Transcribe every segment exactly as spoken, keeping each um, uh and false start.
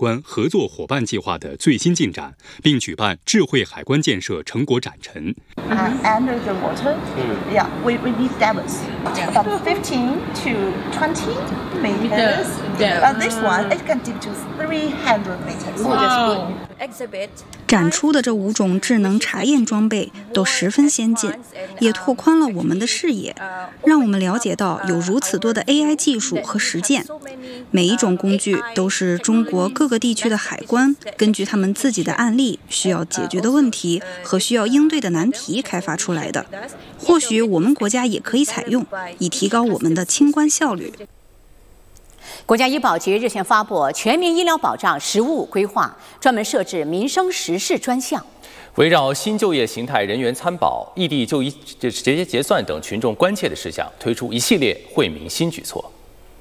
关合作伙伴计划的最新进展，并举办智慧海关建设成果展陈。 Uh, under the water, yeah, we, we need depths, about fifteen to twenty meters. Uh, this one, it can deep to three hundred meters. Wow. Exhibit. 展出的这五种智能查验装备都十分先进，也拓宽了我们的视野，让我们了解到有如此多的 A I 技术和实践。每一种工具都是中国各个地区的海关根据他们自己的案例、需要解决的问题和需要应对的难题开发出来的。或许我们国家也可以采用，以提高我们的清关效率。 国家医保局日前发布《全民医疗保障“十五五”规划》，专门设置民生时事专项。 围绕新就业形态人员参保、异地就医直接结算等群众关切的事项，推出一系列惠民新举措。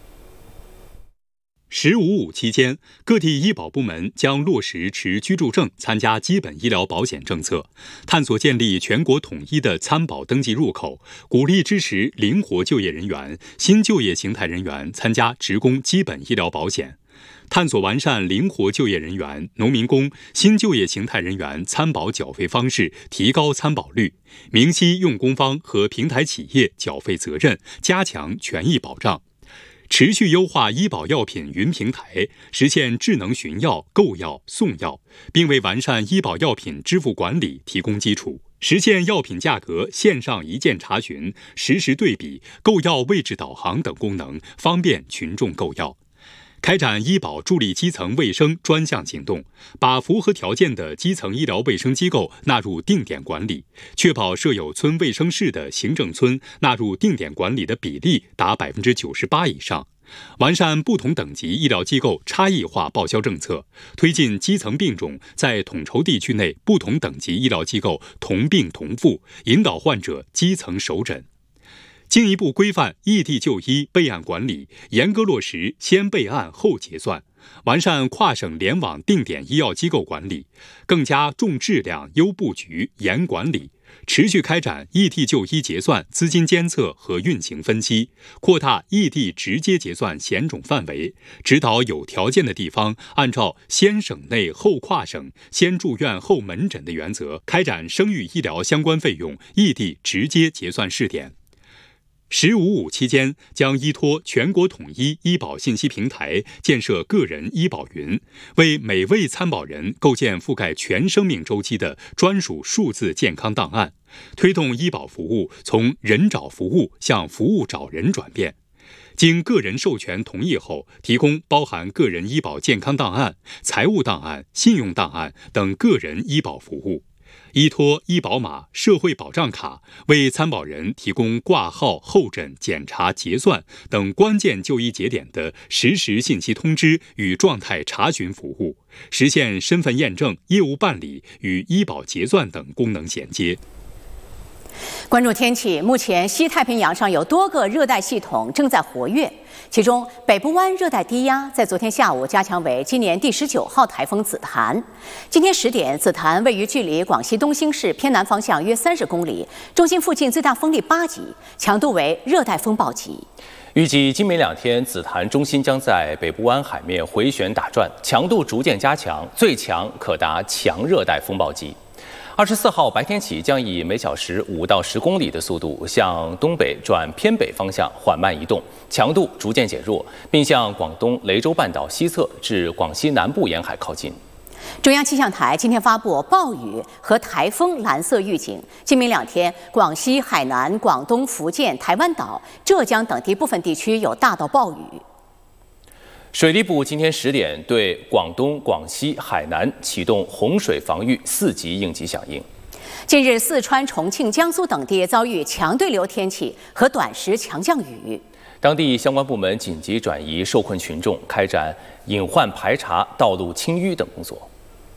十五五期间，各地医保部门将落实持居住证参加基本医疗保险政策，探索建立全国统一的参保登记入口，鼓励支持灵活就业人员、新就业形态人员参加职工基本医疗保险，探索完善灵活就业人员、农民工、新就业形态人员参保缴费方式，提高参保率，明晰用工方和平台企业缴费责任，加强权益保障。持续优化医保药品云平台，实现智能询药、购药、送药，并为完善医保药品支付管理提供基础，实现药品价格线上一键查询、实时对比、购药位置导航等功能，方便群众购药。开展医保助力基层卫生专项行动，把符合条件的基层医疗卫生机构纳入定点管理，确保设有村卫生室的行政村纳入定点管理的比例达百分之九十八以上。完善不同等级医疗机构差异化报销政策，推进基层病种在统筹地区内不同等级医疗机构同病同付，引导患者基层首诊。进一步规范异地就医备案管理，严格落实先备案后结算，完善跨省联网定点医药机构管理，更加重质量、优布局、严管理，持续开展异地就医结算资金监测和运行分析，扩大异地直接结算险种范围，指导有条件的地方按照先省内后跨省、先住院后门诊的原则，开展生育医疗相关费用异地直接结算试点。十五五期间，将依托全国统一医保信息平台，建设个人医保云，为每位参保人构建覆盖全生命周期的专属数字健康档案，推动医保服务从人找服务向服务找人转变。经个人授权同意后，提供包含个人医保健康档案、财务档案、信用档案等个人医保服务。依托医保码、社会保障卡，为参保人提供挂号、候诊、检查、结算等关键就医节点的实时信息通知与状态查询服务，实现身份验证、业务办理与医保结算等功能衔接。 关注天气，目前西太平洋上有多个热带系统正在活跃，其中北部湾热带低压在昨天下午加强为今年第十九号台风紫檀。今天十点，紫檀位于距离广西东兴市偏南方向约三十公里，中心附近最大风力八级，强度为热带风暴级。 预计今明两天，紫檀中心将在北部湾海面回旋打转，强度逐渐加强，最强可达强热带风暴级。二十四号白天起，将以每小时五到十公里的速度向东北转偏北方向缓慢移动，强度逐渐减弱，并向广东雷州半岛西侧至广西南部沿海靠近。 中央气象台今天发布暴雨和台风蓝色预警，今明两天，广西、海南、广东、福建、台湾岛、浙江等地部分地区有大到暴雨。 水利部今天十点对广东、广西、海南启动洪水防御四级应急响应。 近日，四川、重庆、江苏等地遭遇强对流天气和短时强降雨， 当地相关部门紧急转移受困群众，开展隐患排查、道路清淤等工作。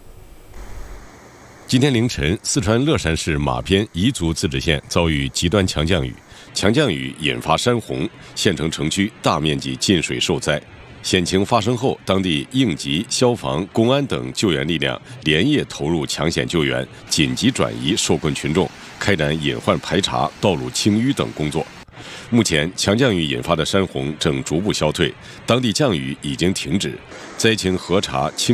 今天凌晨，四川乐山市马边彝族自治县遭遇极端强降雨，强降雨引发山洪，县城城区大面积进水受灾。险情发生后，当地应急、消防、公安等救援力量连夜投入抢险救援，紧急转移受困群众，开展隐患排查、道路清淤等工作。目前，强降雨引发的山洪正逐步消退，当地降雨已经停止，灾情核查清